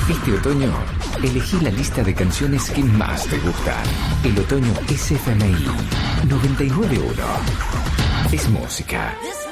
Este otoño, elegí la lista de canciones que más te gustan. El otoño es FMI 991. Es música.